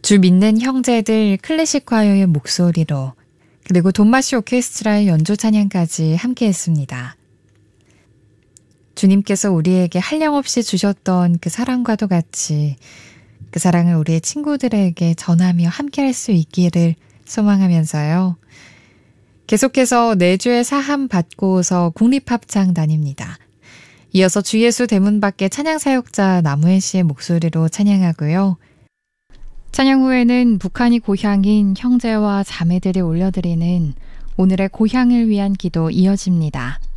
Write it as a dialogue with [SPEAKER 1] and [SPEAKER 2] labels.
[SPEAKER 1] 주 믿는 형제들 클래식 과요의 목소리로 그리고 돈마시 오케스트라의 연주 찬양까지 함께했습니다. 주님께서 우리에게 한량없이 주셨던 그 사랑과도 같이 그 사랑을 우리의 친구들에게 전하며 함께할 수 있기를 소망하면서요. 계속해서 내주의 사함 받고서 국립합창 다닙니다. 이어서 주 예수 대문 밖의 찬양사역자 남우현 씨의 목소리로 찬양하고요. 찬양 후에는 북한이 고향인 형제와 자매들이 올려드리는 오늘의 고향을 위한 기도 이어집니다.